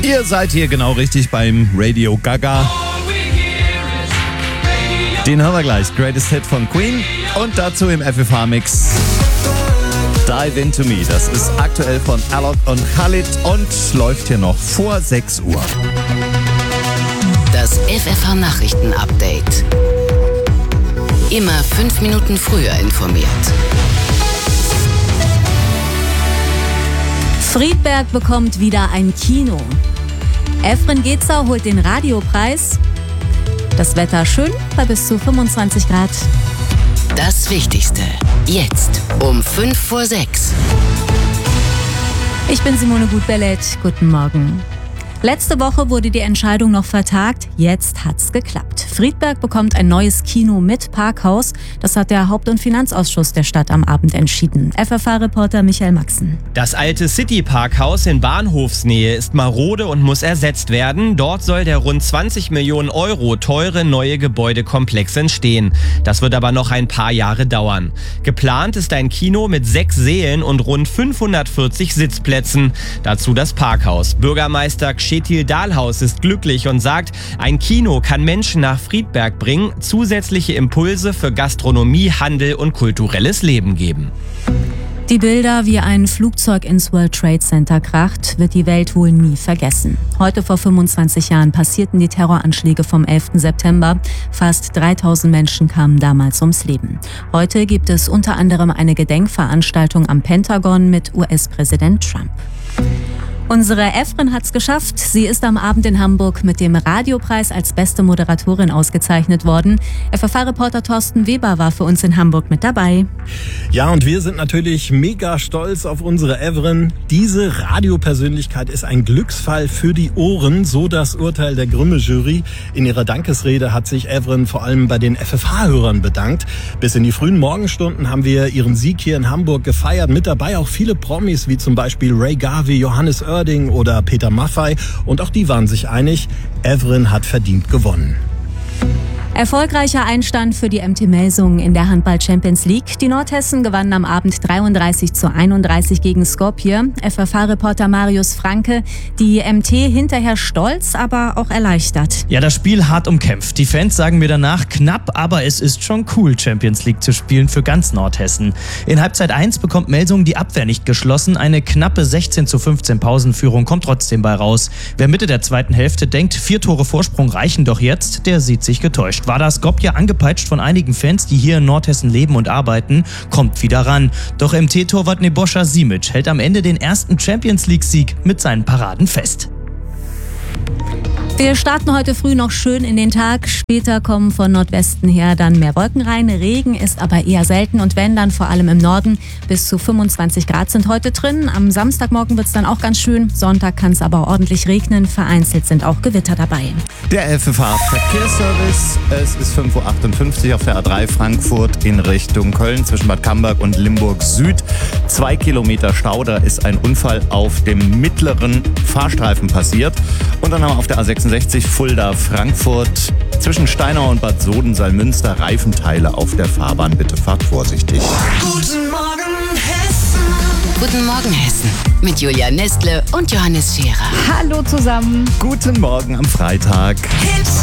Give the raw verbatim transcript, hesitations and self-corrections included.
Ihr seid hier genau richtig beim Radio Gaga. Den hören wir gleich. Greatest Hit von Queen und dazu im F F H-Mix Dive Into Me. Das ist aktuell von Alok und Khalid und läuft hier noch vor sechs Uhr. Das F F H-Nachrichten-Update. Immer fünf Minuten früher informiert. Friedberg bekommt wieder ein Kino. Evren Getzer holt den Radiopreis. Das Wetter schön bei bis zu fünfundzwanzig Grad. Das Wichtigste jetzt um fünf vor sechs. Ich bin Simone Gutbellet. Guten Morgen. Letzte Woche wurde die Entscheidung noch vertagt, jetzt hat's geklappt. Friedberg bekommt ein neues Kino mit Parkhaus. Das hat der Haupt- und Finanzausschuss der Stadt am Abend entschieden. F F H-Reporter Michael Maxen. Das alte City-Parkhaus in Bahnhofsnähe ist marode und muss ersetzt werden. Dort soll der rund zwanzig Millionen Euro teure neue Gebäudekomplex entstehen. Das wird aber noch ein paar Jahre dauern. Geplant ist ein Kino mit sechs Sälen und rund fünfhundertvierzig Sitzplätzen. Dazu das Parkhaus. Bürgermeister Kjetil Dahlhaus ist glücklich und sagt, ein Kino kann Menschen nach Friedberg bringen, zusätzliche Impulse für Gastronomie, Handel und kulturelles Leben geben. Die Bilder, wie ein Flugzeug ins World Trade Center kracht, wird die Welt wohl nie vergessen. Heute vor fünfundzwanzig Jahren passierten die Terroranschläge vom elften September. Fast dreitausend Menschen kamen damals ums Leben. Heute gibt es unter anderem eine Gedenkveranstaltung am Pentagon mit U S-Präsident Trump. Unsere Evren hat's geschafft. Sie ist am Abend in Hamburg mit dem Radiopreis als beste Moderatorin ausgezeichnet worden. F F H-Reporter Thorsten Weber war für uns in Hamburg mit dabei. Ja, und wir sind natürlich mega stolz auf unsere Evren. Diese Radiopersönlichkeit ist ein Glücksfall für die Ohren, so das Urteil der Grimme-Jury. In ihrer Dankesrede hat sich Evren vor allem bei den F F H-Hörern bedankt. Bis in die frühen Morgenstunden haben wir ihren Sieg hier in Hamburg gefeiert. Mit dabei auch viele Promis, wie zum Beispiel Ray Garvey, Johannes Oerding oder Peter Maffay. Und auch die waren sich einig, Evren hat verdient gewonnen. Erfolgreicher Einstand für die M T Melsungen in der Handball-Champions League. Die Nordhessen gewannen am Abend dreiunddreißig zu einunddreißig gegen Skopje. F F H-Reporter Marius Franke. Die M T hinterher stolz, aber auch erleichtert. Ja, das Spiel hart umkämpft. Die Fans sagen mir danach knapp, aber es ist schon cool, Champions League zu spielen für ganz Nordhessen. In Halbzeit eins bekommt Melsungen die Abwehr nicht geschlossen. Eine knappe sechzehn zu fünfzehn Pausenführung kommt trotzdem bei raus. Wer Mitte der zweiten Hälfte denkt, vier Tore Vorsprung reichen doch jetzt, der sieht sich getäuscht. War das Skopje angepeitscht von einigen Fans, die hier in Nordhessen leben und arbeiten, kommt wieder ran. Doch M T-Torwart Nebojša Simic hält am Ende den ersten Champions-League-Sieg mit seinen Paraden fest. Wir starten heute früh noch schön in den Tag. Später kommen von Nordwesten her dann mehr Wolken rein. Regen ist aber eher selten und wenn, dann vor allem im Norden. Bis zu fünfundzwanzig Grad sind heute drin. Am Samstagmorgen wird es dann auch ganz schön. Sonntag kann es aber ordentlich regnen. Vereinzelt sind auch Gewitter dabei. Der F F H-Verkehrsservice. Es ist fünf Uhr achtundfünfzig auf der A drei Frankfurt in Richtung Köln zwischen Bad Camberg und Limburg Süd. Zwei Kilometer Stau, da ist ein Unfall auf dem mittleren Fahrstreifen passiert. Und dann haben wir auf der A sechsundsechzig Fulda-Frankfurt zwischen Steinau und Bad Soden-Salmünster Reifenteile auf der Fahrbahn. Bitte fahrt vorsichtig. Guten Morgen Hessen. Guten Morgen Hessen mit Julia Nestle und Johannes Scherer. Hallo zusammen. Guten Morgen am Freitag. Hits